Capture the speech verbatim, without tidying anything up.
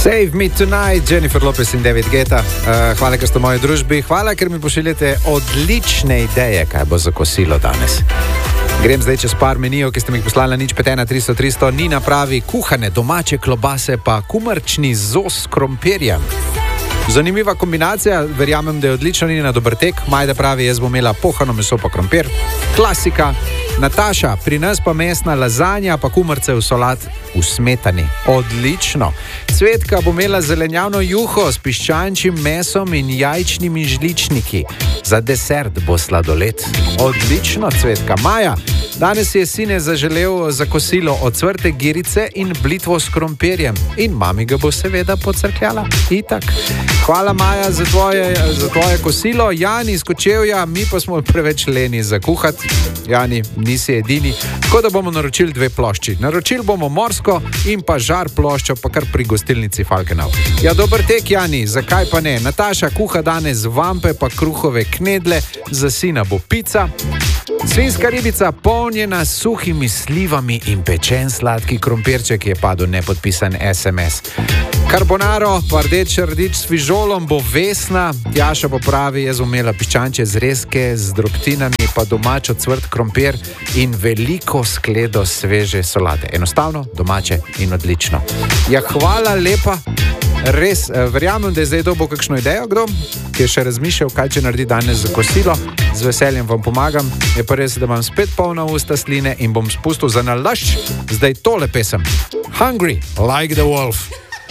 Save Me Tonight, Jennifer Lopez in David Guetta. Uh, hvala, ker ste v moji družbi. Hvala, ker mi pošiljate odlične ideje, kaj bo za kosilo danes. Grem zdaj čez par menijev, ki ste mi jih poslali na nič pet ena tristo tristo. Nina pravi kuhane domače klobase pa kumrčni zos s krompirjem. Zanimiva kombinacija, verjamem, da je odlično. Nina, dober tek. Majda pravi, jaz bom imela pohano meso pa krompir. Klasika. Nataša, pri nas pa mesna lazanja pa kumrce v solat v smetani. Odlično. Cvetka bo imela zelenjavno juho s piščančjim mesom in jajčnimi žličniki. Za desert bo sladoled. Odlično, Cvetka. Maja, danes je sine zaželel za kosilo ocvrte girice in blitvo s krompirjem. In mami ga bo seveda pocrkljala. Itak. Hvala, Maja, za tvoje, za tvoje kosilo. Jani iz Kočevja, mi pa smo preveč leni za kuhati. Jani, nisi edini. Tako da bomo naročili dve plošči. Naročili bomo morsko in pa žar ploščo, pa kar pri gostilnici Falkenau. Ja, dober tek, Jani, zakaj pa ne? Nataša kuha danes vampe pa kruhove knedle, za sina bo pica. Svinska ribica polnjena s suhimi slivami in pečen sladki krompirček, je padel nepodpisan es em es. Carbonaro, pa rdeč rdič s fižolom bo Vesna. Tjaša popravi, jaz bom imela piščančje zrezke z drobtinami, pa domač ocvrt krompir in veliko skledo sveže solate. Enostavno, domače in odlično. Ja, hvala lepa. Res, verjamem, da je zdaj dobil kakšno idejo, kdo, ki je še razmišljal, kaj če naredi danes za kosilo. Z veseljem vam pomagam. Je pa res, da imam spet polna usta sline in bom spustil za nalašč zdaj tole pesem. Hungry like the wolf.